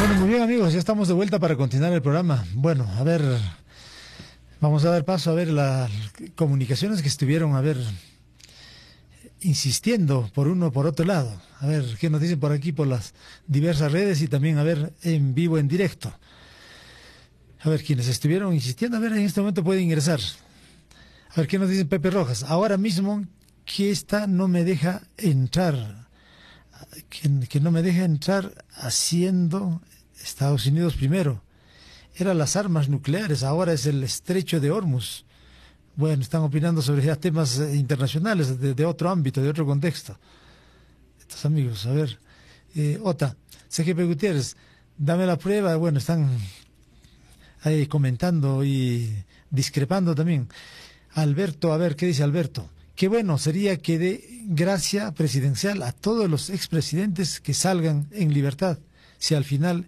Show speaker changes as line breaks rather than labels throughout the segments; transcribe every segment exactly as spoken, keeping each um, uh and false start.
Bueno, muy bien amigos, ya estamos de vuelta para continuar el programa. Bueno, a ver, vamos a dar paso a ver las comunicaciones que estuvieron, a ver, insistiendo por uno o por otro lado. A ver, qué nos dicen por aquí, por las diversas redes y también, a ver, en vivo, en directo. A ver, quienes estuvieron insistiendo, a ver, en este momento pueden ingresar. A ver, qué nos dicen Pepe Rojas. Ahora mismo que esta no me deja entrar, que, que no me deja entrar haciendo Estados Unidos primero. Eran las armas nucleares, ahora es el estrecho de Hormuz. Bueno, están opinando sobre ya temas internacionales, de, de otro ámbito, de otro contexto. Estos amigos, a ver. Eh, Ota, C G P Gutiérrez, dame la prueba. Bueno, están ahí comentando y discrepando también. Alberto, a ver, ¿qué dice Alberto? Qué bueno sería que dé gracia presidencial a todos los expresidentes que salgan en libertad, si al final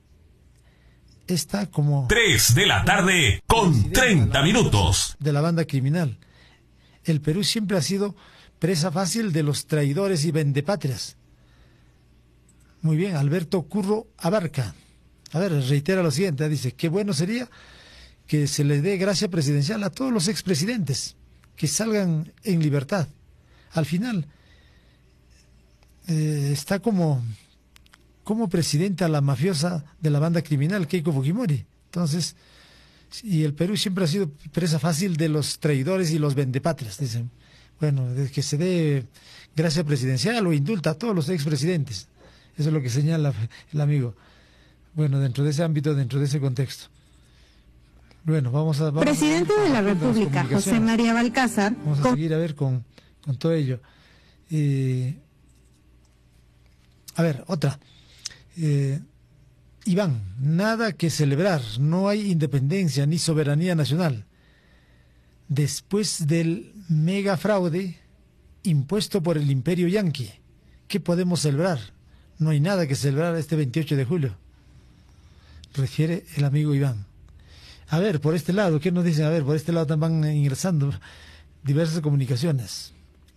está como...
Tres de la tarde con treinta minutos.
De la banda criminal. El Perú siempre ha sido presa fácil de los traidores y vendepatrias. Muy bien, Alberto Curro Abarca. A ver, reitera lo siguiente, dice, qué bueno sería que se le dé gracia presidencial a todos los expresidentes que salgan en libertad. Al final, eh, está como... como presidenta la mafiosa de la banda criminal, Keiko Fujimori. Entonces, y el Perú siempre ha sido presa fácil de los traidores y los vendepatrias, dicen. Bueno, de que se dé gracia presidencial o indulta a todos los expresidentes. Eso es lo que señala el amigo. Bueno, dentro de ese ámbito, dentro de ese contexto. Bueno, vamos a... Vamos
Presidente
a,
de la República, José María Balcázar.
Vamos a con... seguir a ver con, con todo ello. Eh, a ver, otra. Eh, Iván, nada que celebrar, no hay independencia ni soberanía nacional. Después del mega fraude impuesto por el imperio yanqui, ¿qué podemos celebrar? No hay nada que celebrar este veintiocho de julio, refiere el amigo Iván. A ver, por este lado, ¿qué nos dicen? A ver, por este lado también van ingresando diversas comunicaciones.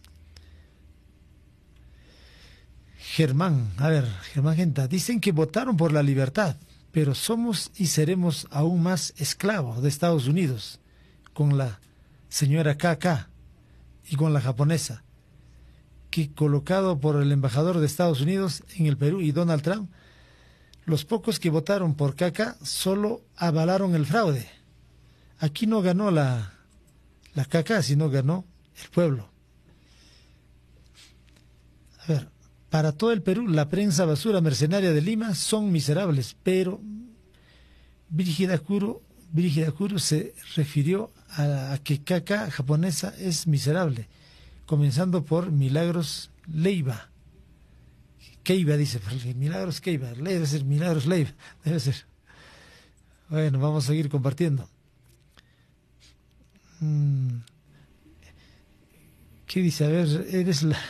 Germán, a ver, Germán Genta, dicen que votaron por la libertad, pero somos y seremos aún más esclavos de Estados Unidos, con la señora K K y con la japonesa, que colocado por el embajador de Estados Unidos en el Perú y Donald Trump, los pocos que votaron por K K solo avalaron el fraude. Aquí no ganó la, la K K, sino ganó el pueblo. A ver, para todo el Perú, la prensa basura mercenaria de Lima son miserables, pero Brígida Kuro, Brígida Kuro se refirió a, a que K K japonesa es miserable, comenzando por Milagros Leiva. Keiva dice, Milagros Keiva, debe ser Milagros Leiva, debe ser. Bueno, vamos a seguir compartiendo. ¿Qué dice? A ver, eres la...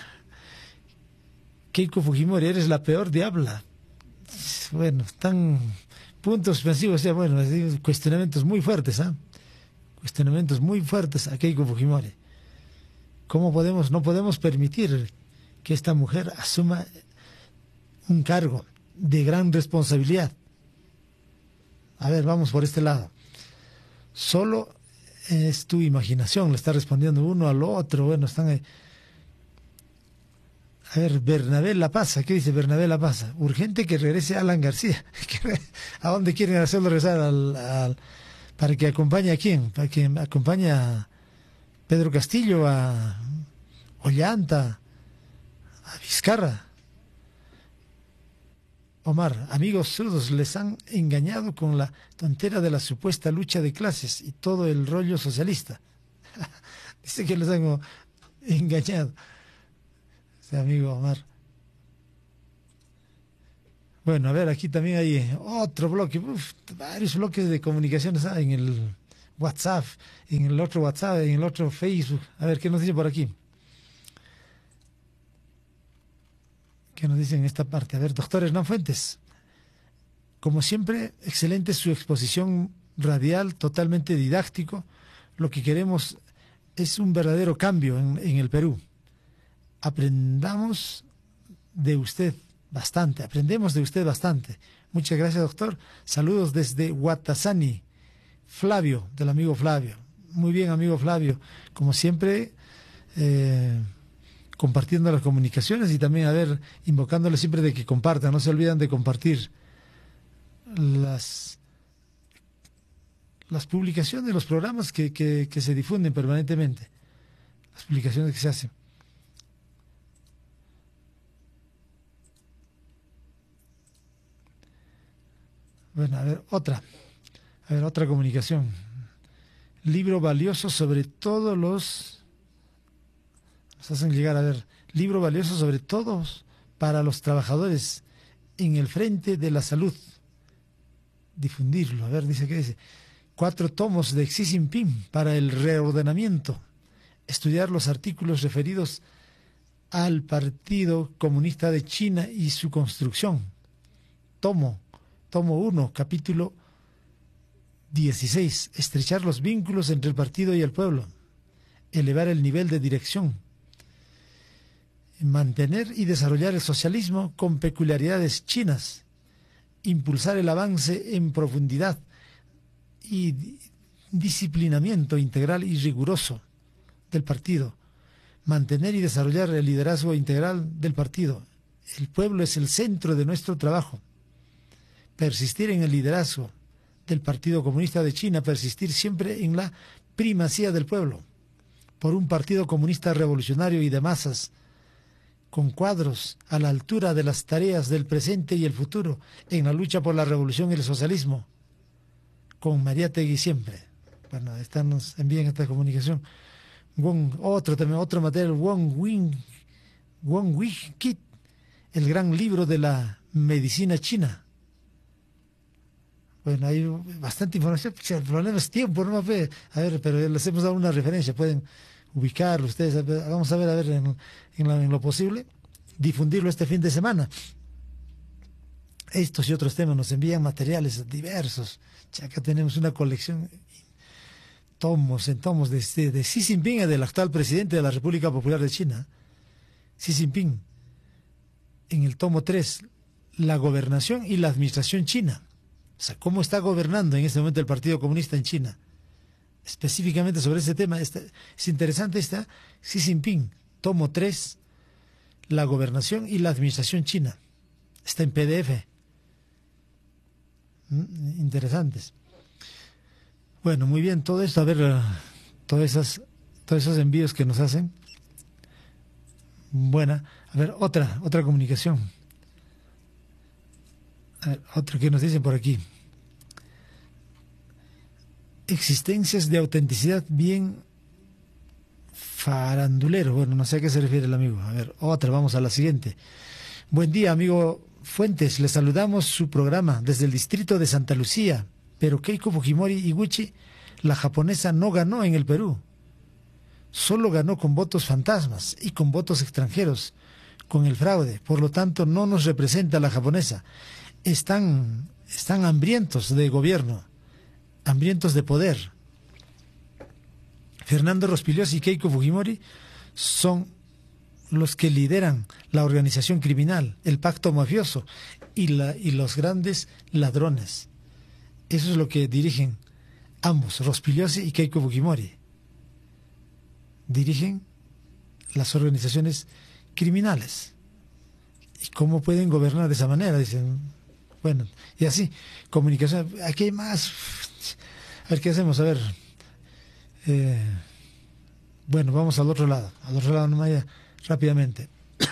Keiko Fujimori, eres la peor diabla. Bueno, están puntos suspensivos, o sea, bueno, cuestionamientos muy fuertes, ¿ah? ¿eh? Cuestionamientos muy fuertes a Keiko Fujimori. ¿Cómo podemos, no podemos permitir que esta mujer asuma un cargo de gran responsabilidad? A ver, vamos por este lado. Solo es tu imaginación, le está respondiendo uno al otro. Bueno, están ahí. A ver, Bernabé La Paz, ¿qué dice Bernabé La Paz? Urgente que regrese Alan García. ¿A dónde quieren hacerlo regresar? Al, al, ¿Para que acompañe a quién? ¿Para que acompañe a Pedro Castillo, a Ollanta, a Vizcarra? Omar, amigos zurdos, les han engañado con la tontera de la supuesta lucha de clases y todo el rollo socialista. Dice que les han engañado. Este amigo Omar. Bueno, a ver, aquí también hay otro bloque, uf, varios bloques de comunicaciones, ¿sabes? En el WhatsApp, en el otro WhatsApp, en el otro Facebook. A ver, ¿qué nos dice por aquí? ¿Qué nos dicen en esta parte? A ver, doctor Hernán Fuentes. Como siempre, excelente su exposición radial, totalmente didáctico. Lo que queremos es un verdadero cambio en, en el Perú. Aprendamos de usted bastante, aprendemos de usted bastante. Muchas gracias, doctor. Saludos desde Guatazani. Flavio, del amigo Flavio. Muy bien, amigo Flavio. Como siempre, eh, compartiendo las comunicaciones y también, a ver, invocándole siempre de que compartan. No se olvidan de compartir las, las publicaciones, los programas que, que, que se difunden permanentemente. Las publicaciones que se hacen. Bueno, a ver, otra. A ver, otra comunicación. Libro valioso sobre todos los... Nos hacen llegar, a ver, libro valioso sobre todos para los trabajadores en el frente de la salud. Difundirlo, a ver, dice, ¿qué dice? Cuatro tomos de Xi Jinping para el reordenamiento. Estudiar los artículos referidos al Partido Comunista de China y su construcción. Tomo, tomo uno, capítulo dieciséis. Estrechar los vínculos entre el partido y el pueblo. Elevar el nivel de dirección. Mantener y desarrollar el socialismo con peculiaridades chinas. Impulsar el avance en profundidad y disciplinamiento integral y riguroso del partido. Mantener y desarrollar el liderazgo integral del partido. El pueblo es el centro de nuestro trabajo. Persistir en el liderazgo del Partido Comunista de China, persistir siempre en la primacía del pueblo, por un partido comunista revolucionario y de masas, con cuadros a la altura de las tareas del presente y el futuro, en la lucha por la revolución y el socialismo, con Mariátegui siempre. Bueno, esta nos envían esta comunicación. Wong, otro también, otro material, Wong Wing, Wong Wing Kit, el gran libro de la medicina china. Bueno, hay bastante información. El problema es tiempo, ¿no? A ver, pero les hemos dado una referencia. Pueden ubicarlo ustedes. Vamos a ver, a ver, en, en, la, en lo posible, difundirlo este fin de semana. Estos y otros temas nos envían materiales diversos. Acá tenemos una colección, tomos en tomos, de, de, de Xi Jinping, del actual presidente de la República Popular de China. Xi Jinping, en el tomo tres, la gobernación y la administración china. O sea, cómo está gobernando en este momento el Partido Comunista en China. Específicamente sobre ese tema, está, es interesante, está Xi Jinping, tomo tres, la gobernación y la administración china. Está en P D F. ¿Mm? Interesantes. Bueno, muy bien, todo esto, a ver, uh, todas esas, todos esos envíos que nos hacen. Buena. A ver, otra, otra comunicación. A ver, otro que nos dicen por aquí. Existencias de autenticidad bien farandulero. Bueno, no sé a qué se refiere el amigo. A ver, otra, vamos a la siguiente. Buen día, amigo Fuentes. Le saludamos su programa desde el distrito de Santa Lucía. Pero Keiko Fujimori Iguchi, la japonesa, no ganó en el Perú. Solo ganó con votos fantasmas y con votos extranjeros, con el fraude. Por lo tanto, no nos representa la japonesa. Están, están hambrientos de gobierno, hambrientos de poder. Fernando Rospigliosi y Keiko Fujimori son los que lideran la organización criminal, el pacto mafioso y, la, y los grandes ladrones. Eso es lo que dirigen ambos, Rospigliosi y Keiko Fujimori. Dirigen las organizaciones criminales. ¿Y cómo pueden gobernar de esa manera? Dicen, bueno, y así, comunicación. Aquí hay más. A ver, ¿qué hacemos? A ver. Eh, bueno, vamos al otro lado. Al otro lado, no vaya rápidamente.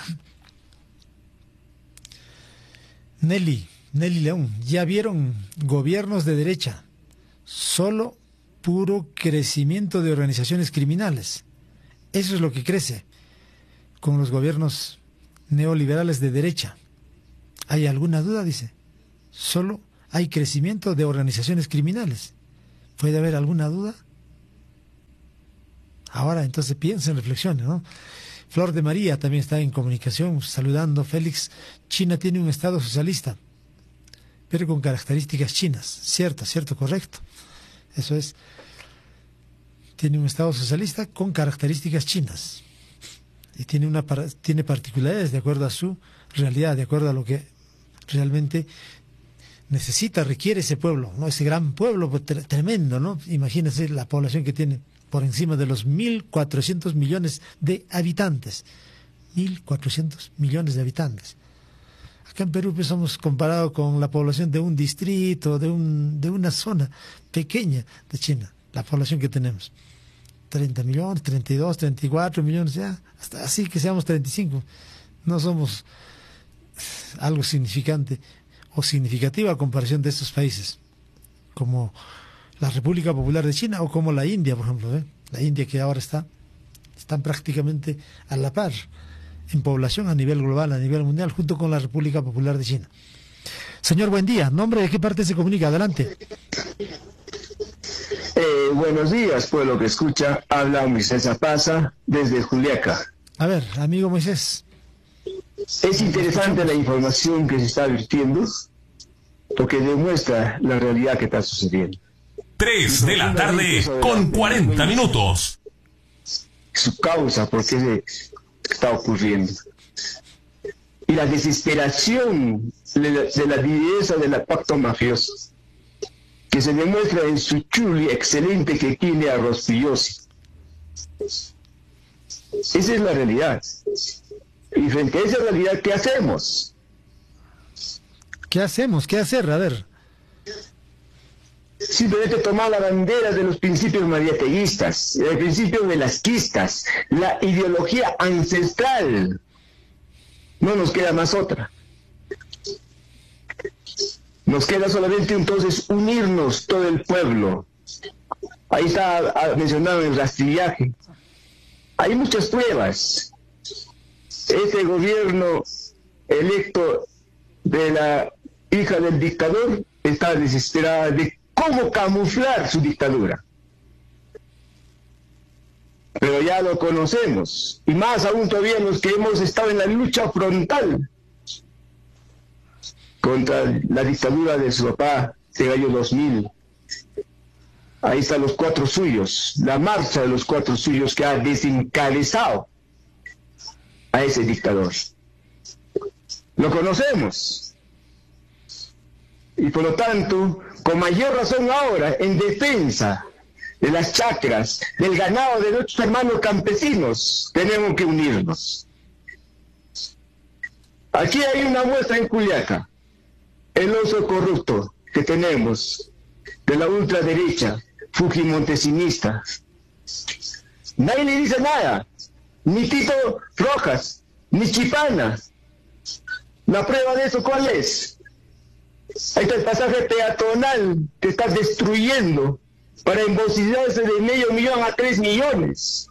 Nelly, Nelly León. ¿Ya vieron gobiernos de derecha? Solo puro crecimiento de organizaciones criminales. Eso es lo que crece con los gobiernos neoliberales de derecha. ¿Hay alguna duda? Dice. Solo hay crecimiento de organizaciones criminales. ¿Puede haber alguna duda? Ahora, entonces piensen, reflexionen, ¿no? Flor de María también está en comunicación, saludando. Félix, China tiene un Estado socialista, pero con características chinas. Cierto, cierto, correcto. Eso es. Tiene un Estado socialista con características chinas. Y tiene, una, tiene particularidades de acuerdo a su realidad, de acuerdo a lo que realmente necesita, requiere ese pueblo, ¿no? Ese gran pueblo pues, tre tremendo, ¿no? Imagínense la población que tiene por encima de los mil cuatrocientos millones de habitantes. mil cuatrocientos millones de habitantes. Acá en Perú pues, somos comparados con la población de un distrito, de, un, de una zona pequeña de China, la población que tenemos. treinta millones, treinta y dos, treinta y cuatro millones, ya, hasta así que seamos treinta y cinco. No somos algo significante o significativa a comparación de estos países, como la República Popular de China o como la India, por ejemplo. ¿eh? La India que ahora está, están prácticamente a la par en población a nivel global, a nivel mundial, junto con la República Popular de China. Señor, buen día. ¿Nombre de qué parte se comunica? Adelante.
Eh, buenos días, pueblo que escucha. Habla Moisés Apaza desde Juliaca.
A ver, amigo Moisés.
Es interesante la información que se está virtiendo porque demuestra la realidad que está sucediendo.
tres de la tarde con cuarenta minutos.
Su causa, por qué se está ocurriendo. Y la desesperación de la, de la viveza del pacto mafioso, que se demuestra en su chuli excelente que tiene a Rospillosi. Esa es la realidad. Y frente a esa realidad, ¿qué hacemos?
¿Qué hacemos? ¿Qué hacer? A ver.
Simplemente tomar la bandera de los principios mariateguistas, el principio velasquistas, la ideología ancestral. No nos queda más otra. Nos queda solamente entonces unirnos todo el pueblo. Ahí está mencionado el rastrillaje. Hay muchas pruebas. Este gobierno electo de la hija del dictador está desesperada de cómo camuflar su dictadura. Pero ya lo conocemos, y más aún todavía los que hemos estado en la lucha frontal contra la dictadura de su papá del año dos mil. Ahí están los cuatro suyos, la marcha de los cuatro suyos que ha desencabezado a ese dictador. Lo conocemos. Y por lo tanto, con mayor razón ahora, en defensa de las chacras, del ganado de nuestros hermanos campesinos, tenemos que unirnos. Aquí hay una muestra en Juliaca, el oso corrupto que tenemos de la ultraderecha, fujimontesinista. Nadie le dice nada, ni Tito Rojas, ni Chipana. ¿La prueba de eso cuál es? Ahí está el pasaje peatonal que está destruyendo para embolsillarse de medio millón a tres millones.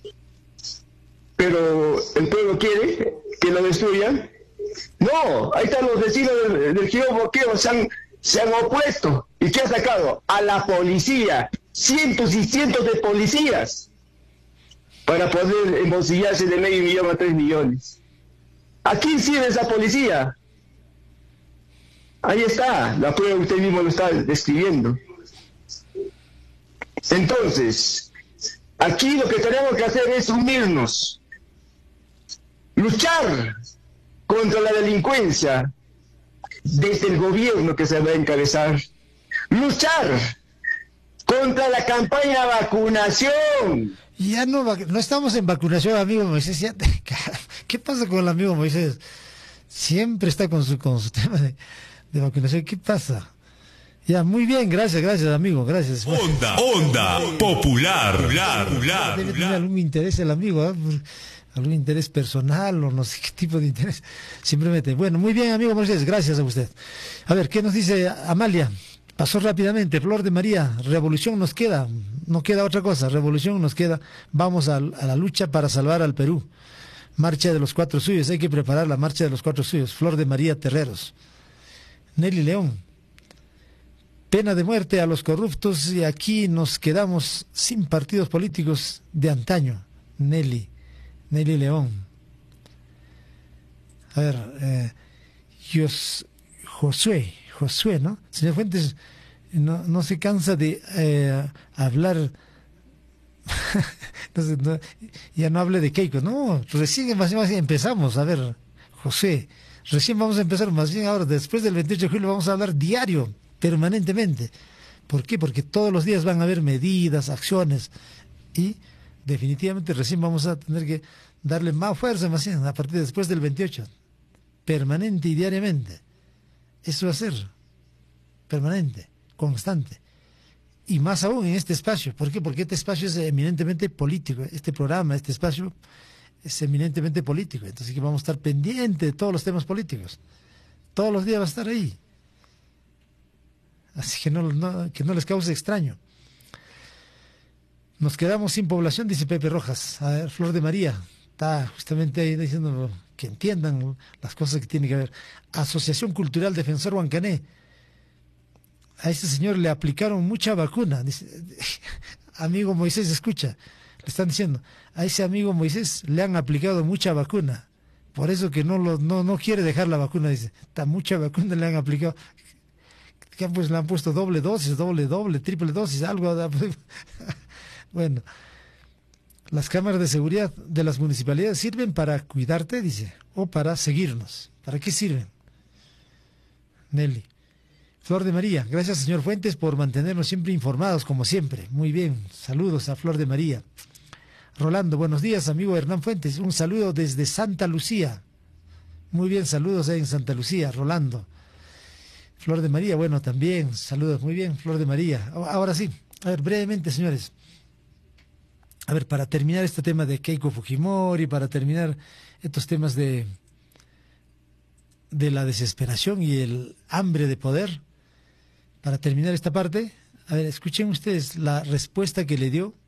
Pero el pueblo quiere que lo destruyan. No, ahí están los vecinos del, del Giro Boqueo, se han, se han opuesto. ¿Y qué ha sacado? A la policía, cientos y cientos de policías, para poder embolsillarse de medio millón a tres millones. ¿A quién sirve esa policía? Ahí está, la prueba usted mismo lo está describiendo. Entonces, aquí lo que tenemos que hacer es unirnos, luchar contra la delincuencia desde el gobierno que se va a encabezar, luchar contra la campaña de vacunación.
Ya no, no estamos en vacunación, amigo Moisés. Ya, ¿qué pasa con el amigo Moisés? Siempre está con su, con su tema de, de vacunación. ¿Qué pasa? Ya, muy bien, gracias, gracias, amigo, gracias.
Onda, onda, popular, popular, popular.
Debe tener algún interés el amigo, ¿eh? Algún interés personal o no sé qué tipo de interés. Simplemente, bueno, muy bien, amigo Moisés, gracias a usted. A ver, ¿qué nos dice Amalia? Pasó rápidamente, Flor de María, revolución nos queda, no queda otra cosa, revolución nos queda, vamos a, a la lucha para salvar al Perú. Marcha de los cuatro suyos, hay que preparar la marcha de los cuatro suyos. Flor de María Terreros. Nelly León, pena de muerte a los corruptos y aquí nos quedamos sin partidos políticos de antaño. Nelly, Nelly León. A ver, eh, Jos, Josué, Josué, ¿no? Señor Fuentes, no, no se cansa de eh, hablar, no sé, no, ya no hable de Keiko, no, recién más, más empezamos, a ver, José, recién vamos a empezar, más bien ahora, después del veintiocho de julio vamos a hablar diario, permanentemente. ¿Por qué? Porque todos los días van a haber medidas, acciones, y definitivamente recién vamos a tener que darle más fuerza, más bien, a partir de después del veintiocho, permanente y diariamente. Eso va a ser permanente, constante. Y más aún en este espacio. ¿Por qué? Porque este espacio es eminentemente político. Este programa, este espacio es eminentemente político. Entonces que vamos a estar pendientes de todos los temas políticos. Todos los días va a estar ahí. Así que no, no, que no les cause extraño. Nos quedamos sin población, dice Pepe Rojas. A ver, Flor de María está justamente ahí diciendo que entiendan las cosas que tiene que ver. Asociación Cultural Defensor Huancané. A este señor le aplicaron mucha vacuna. Dice, amigo Moisés, escucha, le están diciendo, a ese amigo Moisés le han aplicado mucha vacuna. Por eso que no lo, no, no quiere dejar la vacuna, dice, está mucha vacuna le han aplicado. Que pues le han puesto doble dosis, doble, doble, triple dosis, algo. Bueno, las cámaras de seguridad de las municipalidades sirven para cuidarte, dice, o para seguirnos. ¿Para qué sirven? Nelly. Flor de María, gracias señor Fuentes por mantenernos siempre informados, como siempre. Muy bien, saludos a Flor de María. Rolando, buenos días, amigo Hernán Fuentes. Un saludo desde Santa Lucía. Muy bien, saludos ahí en Santa Lucía, Rolando. Flor de María, bueno, también, saludos, muy bien, Flor de María. Ahora sí, a ver, brevemente, señores. A ver, para terminar este tema de Keiko Fujimori, para terminar estos temas de, de la desesperación y el hambre de poder, para terminar esta parte, a ver, escuchen ustedes la respuesta que le dio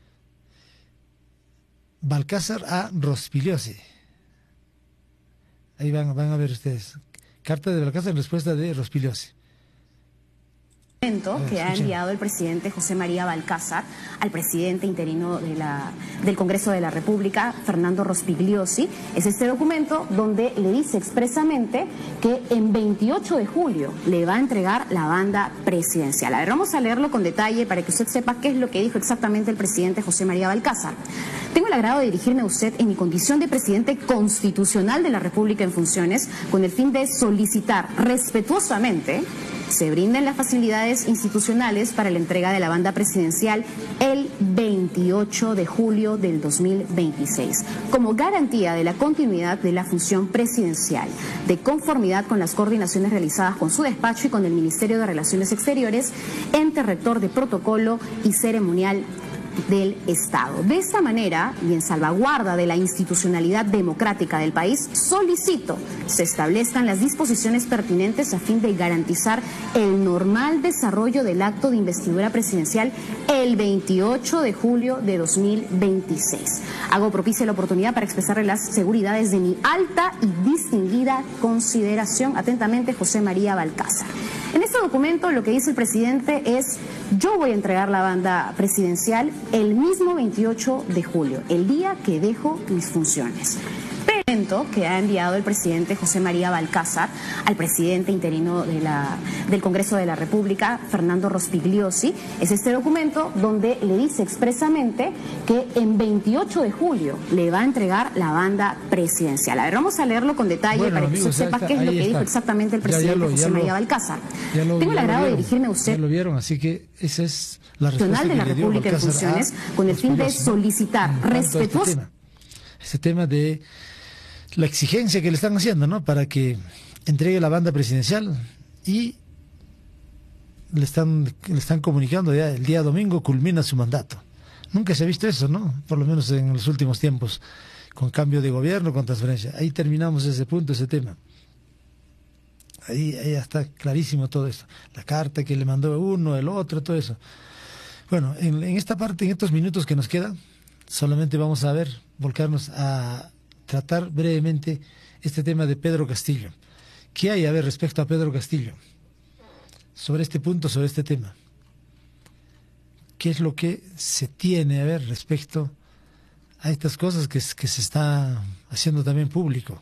Balcázar a Rospigliosi. Ahí van, van a ver ustedes. Carta de Balcázar en respuesta de Rospigliosi.
Que ha enviado el presidente José María Balcázar al presidente interino de la, del Congreso de la República, Fernando Rospigliosi. Es este documento donde le dice expresamente que en veintiocho de julio le va a entregar la banda presidencial. A ver, vamos a leerlo con detalle para que usted sepa qué es lo que dijo exactamente el presidente José María Balcázar. Tengo el agrado de dirigirme a usted en mi condición de presidente constitucional de la República en funciones con el fin de solicitar respetuosamente se brinden las facilidades institucionales para la entrega de la banda presidencial el veintiocho de julio del dos mil veintiséis, como garantía de la continuidad de la función presidencial, de conformidad con las coordinaciones realizadas con su despacho y con el Ministerio de Relaciones Exteriores, ente rector de protocolo y ceremonial del Estado. De esta manera, y en salvaguarda de la institucionalidad democrática del país, solicito se establezcan las disposiciones pertinentes a fin de garantizar el normal desarrollo del acto de investidura presidencial el veintiocho de julio de dos mil veintiséis. Hago propicia la oportunidad para expresarle las seguridades de mi alta y distinguida consideración. Atentamente, José María Balcázar. En este documento lo que dice el presidente es: yo voy a entregar la banda presidencial el mismo veintiocho de julio, el día que dejo mis funciones. Que ha enviado el presidente José María Balcázar al presidente interino de la, del Congreso de la República, Fernando Rospigliosi. Es este documento donde le dice expresamente que en veintiocho de julio le va a entregar la banda presidencial. A ver, vamos a leerlo con detalle bueno, para que usted sepa está, qué es lo que está. dijo exactamente el presidente ya, ya lo, José María lo, Balcázar. Lo, Tengo el agrado de dirigirme a usted.
Ya lo vieron, así que esa es la respuesta
de la
que
República en funciones con el fin de solicitar ¿no? respetuosamente.
Este tema de la exigencia que le están haciendo, ¿no? Para que entregue la banda presidencial y le están, le están comunicando ya el día domingo culmina su mandato. Nunca se ha visto eso, ¿no? Por lo menos en los últimos tiempos, con cambio de gobierno, con transferencia. Ahí terminamos ese punto, ese tema. Ahí, ahí está clarísimo todo esto. La carta que le mandó uno, el otro, todo eso. Bueno, en, en esta parte, en estos minutos que nos quedan, solamente vamos a ver, volcarnos a tratar brevemente este tema de Pedro Castillo. ¿Qué hay a ver respecto a Pedro Castillo? Sobre este punto, sobre este tema. ¿Qué es lo que se tiene a ver respecto a estas cosas que, que se está haciendo también público?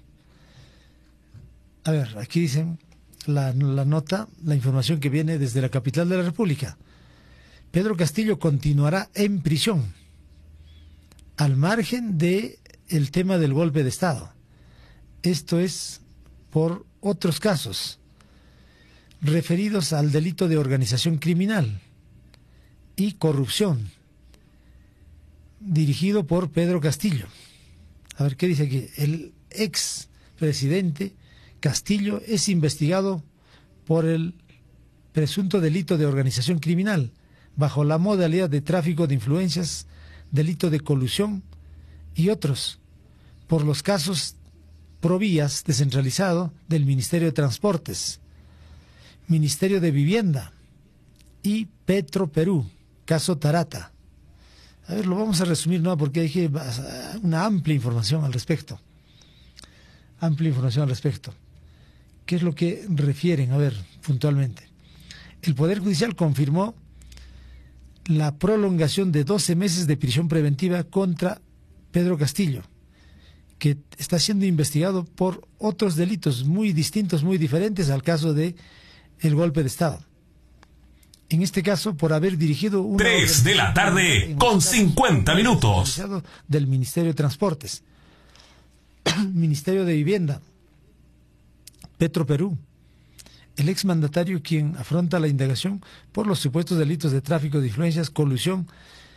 A ver, aquí dicen la, la nota, la información que viene desde la capital de la República. Pedro Castillo continuará en prisión, al margen de el tema del golpe de Estado. Esto es por otros casos referidos al delito de organización criminal y corrupción, dirigido por Pedro Castillo. A ver, ¿qué dice aquí? El ex presidente Castillo es investigado por el presunto delito de organización criminal, bajo la modalidad de tráfico de influencias, delito de colusión y otros, por los casos Provías descentralizado del Ministerio de Transportes, Ministerio de Vivienda y Petroperú, caso Tarata. A ver, lo vamos a resumir, ¿no? Porque hay una amplia información al respecto. Amplia información al respecto. ¿Qué es lo que refieren? A ver, puntualmente. El Poder Judicial confirmó la prolongación de doce meses de prisión preventiva contra Pedro Castillo, que está siendo investigado por otros delitos muy distintos, muy diferentes al caso de el golpe de Estado. En este caso, por haber dirigido una
tres de la tarde con cincuenta minutos
del Ministerio de Transportes, Ministerio de Vivienda, Petroperú. El exmandatario, quien afronta la indagación por los supuestos delitos de tráfico de influencias, colusión,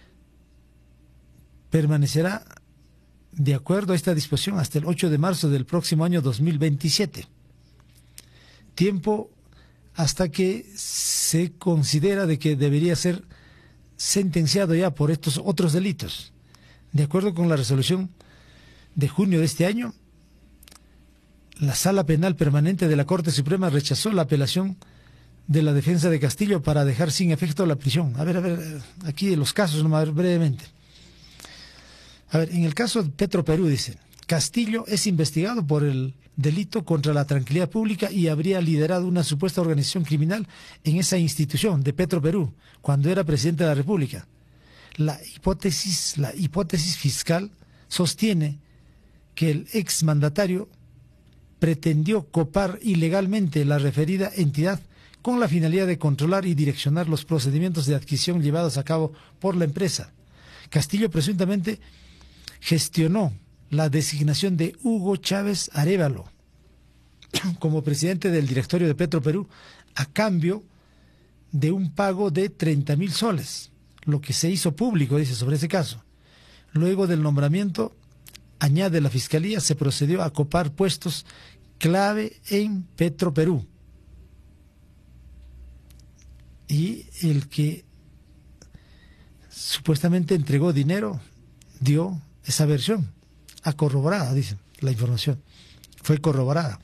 permanecerá de acuerdo a esta disposición hasta el ocho de marzo del próximo año dos mil veintisiete. Tiempo hasta que se considera de que debería ser sentenciado ya por estos otros delitos. De acuerdo con la resolución de junio de este año, la Sala Penal Permanente de la Corte Suprema rechazó la apelación de la defensa de Castillo para dejar sin efecto la prisión. A ver, a ver, aquí los casos, nomás brevemente. A ver, en el caso de Petroperú, dice, Castillo es investigado por el delito contra la tranquilidad pública y habría liderado una supuesta organización criminal en esa institución de Petroperú cuando era presidente de la República. La hipótesis, la hipótesis fiscal sostiene que el exmandatario pretendió copar ilegalmente la referida entidad con la finalidad de controlar y direccionar los procedimientos de adquisición llevados a cabo por la empresa. Castillo presuntamente gestionó la designación de Hugo Chávez Arévalo como presidente del directorio de Petroperú a cambio de un pago de treinta mil soles, lo que se hizo público, dice, sobre ese caso. Luego del nombramiento, añade la Fiscalía, se procedió a copar puestos clave en Petroperú. Y el que supuestamente entregó dinero dio esa versión, a corroborada, dice la información, fue corroborada.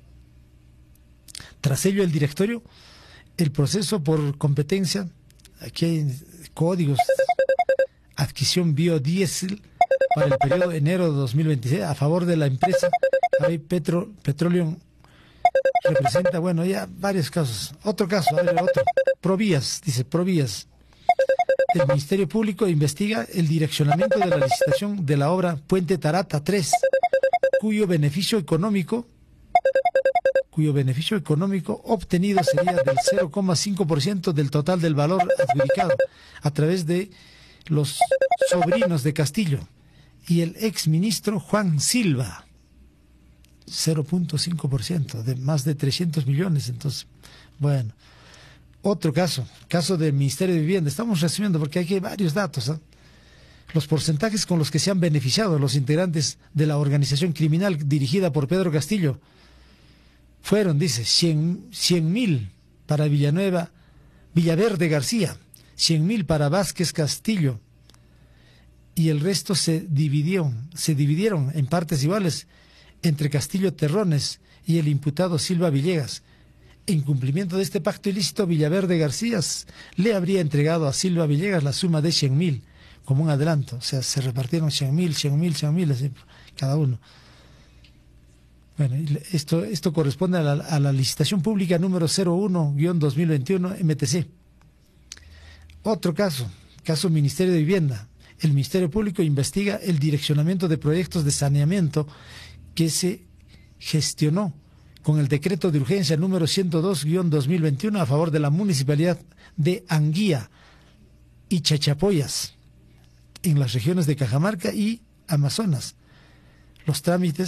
Tras ello, el directorio, el proceso por competencia, aquí hay códigos, adquisición biodiesel para el periodo de enero de dos mil veintiséis a favor de la empresa Petro, Petroleum, representa, bueno, ya varios casos. Otro caso, a ver, otro, Provías, dice Provías. El Ministerio Público investiga el direccionamiento de la licitación de la obra Puente Tarata tres, cuyo beneficio económico cuyo beneficio económico obtenido sería del cero coma cinco por ciento del total del valor adjudicado a través de los sobrinos de Castillo y el exministro Juan Silva, cero coma cinco por ciento de más de trescientos millones. Entonces, bueno, otro caso, caso del Ministerio de Vivienda. Estamos resumiendo porque aquí hay varios datos, ¿eh? Los porcentajes con los que se han beneficiado los integrantes de la organización criminal dirigida por Pedro Castillo fueron, dice, cien mil para Villanueva, Villaverde García, cien mil para Vázquez Castillo, y el resto se dividieron, se dividieron en partes iguales entre Castillo Terrones y el imputado Silva Villegas. En cumplimiento de este pacto ilícito, Villaverde García le habría entregado a Silva Villegas la suma de cien mil como un adelanto. O sea, se repartieron cien mil, cien mil, cien mil, así, cada uno. Bueno, esto, esto corresponde a la, a la licitación pública número cero uno guión dos mil veintiuno M T C. Otro caso, caso Ministerio de Vivienda. El Ministerio Público investiga el direccionamiento de proyectos de saneamiento que se gestionó con el decreto de urgencia número ciento dos guión dos mil veintiuno a favor de la municipalidad de Anguía y Chachapoyas, en las regiones de Cajamarca y Amazonas. Los trámites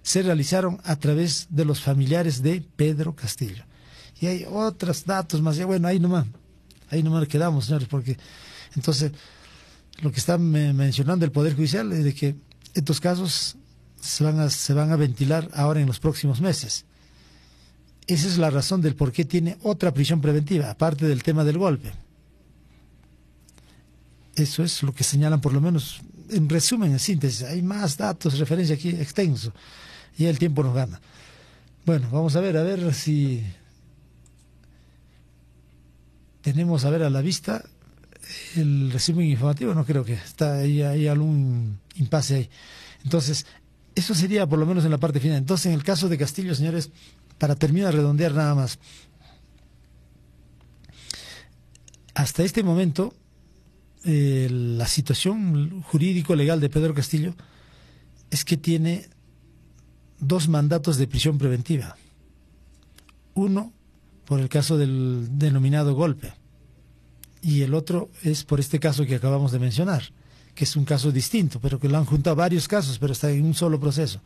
se realizaron a través de los familiares de Pedro Castillo. Y hay otros datos más, ya bueno, ahí nomás, ahí nomás quedamos, señores, porque entonces lo que están mencionando el Poder Judicial es de que estos casos se van a, se van a ventilar ahora en los próximos meses. Esa es la razón del por qué tiene otra prisión preventiva, aparte del tema del golpe. Eso es lo que señalan, por lo menos, en resumen, en síntesis. Hay más datos, referencia aquí extenso, y el tiempo nos gana. Bueno, vamos a ver, a ver si tenemos a ver a la vista el resumen informativo. No creo que está ahí, hay algún impasse ahí. Entonces, eso sería por lo menos en la parte final. Entonces, en el caso de Castillo, señores, para terminar de redondear nada más, hasta este momento eh, la situación jurídico-legal de Pedro Castillo es que tiene dos mandatos de prisión preventiva. Uno por el caso del denominado golpe y el otro es por este caso que acabamos de mencionar, que es un caso distinto, pero que lo han juntado varios casos, pero está en un solo proceso.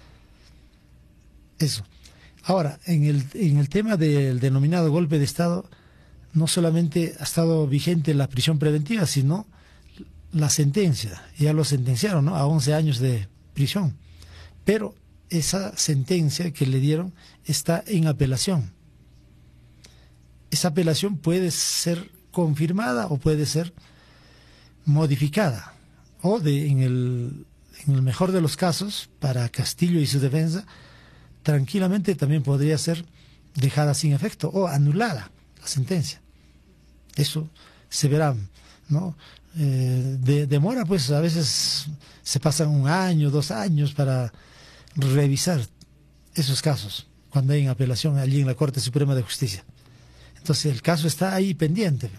Eso. Ahora, en el, en el tema del denominado golpe de Estado, no solamente ha estado vigente la prisión preventiva, sino la sentencia. Ya lo sentenciaron, ¿no?, a once años de prisión. Pero esa sentencia que le dieron está en apelación. Esa apelación puede ser confirmada o puede ser modificada. O, de, en, el, en el mejor de los casos, para Castillo y su defensa, tranquilamente también podría ser dejada sin efecto o anulada la sentencia. Eso se verá, ¿no? Eh, de, demora, pues a veces se pasan un año, dos años para revisar esos casos cuando hay en apelación allí en la Corte Suprema de Justicia. Entonces el caso está ahí pendiente.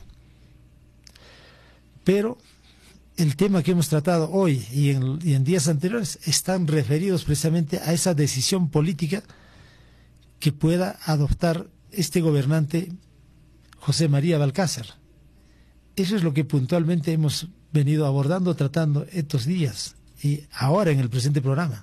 Pero el tema que hemos tratado hoy y en, y en días anteriores están referidos precisamente a esa decisión política que pueda adoptar este gobernante José María Balcázar. Eso es lo que puntualmente hemos venido abordando, tratando estos días y ahora en el presente programa.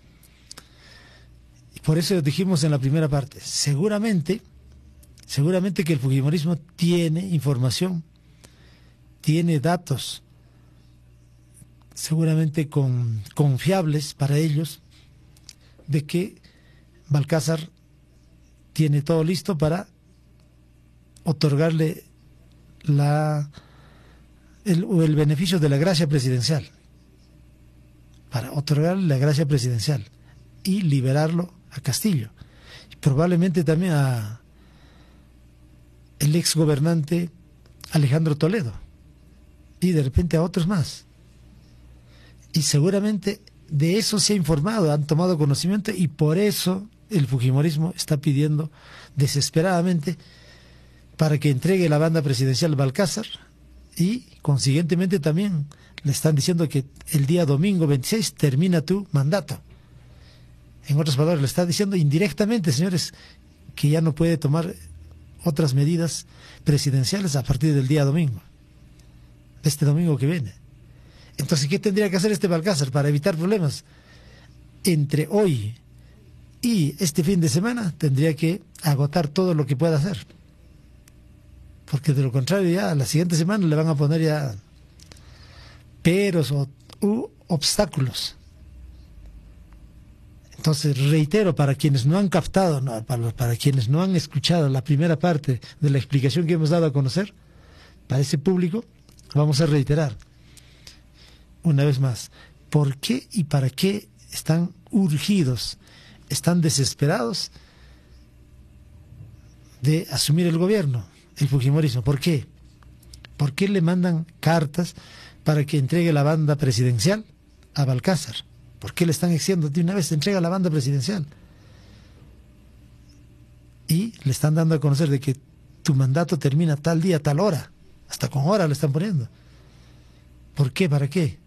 Y por eso dijimos en la primera parte, seguramente, seguramente que el fujimorismo tiene información, tiene datos, seguramente con, confiables para ellos, de que Balcázar tiene todo listo para otorgarle la el, el beneficio de la gracia presidencial, para otorgarle la gracia presidencial y liberarlo a Castillo, y probablemente también a el ex gobernante Alejandro Toledo, y de repente a otros más. Y seguramente de eso se ha informado, han tomado conocimiento, y por eso el fujimorismo está pidiendo desesperadamente para que entregue la banda presidencial Balcázar, y consiguientemente también le están diciendo que el día domingo veintiséis termina tu mandato. En otras palabras, le está diciendo indirectamente, señores, que ya no puede tomar otras medidas presidenciales a partir del día domingo, este domingo que viene. Entonces, ¿qué tendría que hacer este Balcázar para evitar problemas? Entre hoy y este fin de semana tendría que agotar todo lo que pueda hacer, porque de lo contrario ya la siguiente semana le van a poner ya peros o u obstáculos. Entonces, reitero, para quienes no han captado, no, para, para quienes no han escuchado la primera parte de la explicación que hemos dado a conocer, para ese público, vamos a reiterar una vez más, ¿por qué y para qué están urgidos, están desesperados de asumir el gobierno, el fujimorismo? ¿Por qué? ¿Por qué le mandan cartas para que entregue la banda presidencial a Balcázar? ¿Por qué le están exigiendo de una vez entrega la banda presidencial? Y le están dando a conocer de que tu mandato termina tal día, tal hora, hasta con hora le están poniendo. ¿Por qué? ¿Para qué?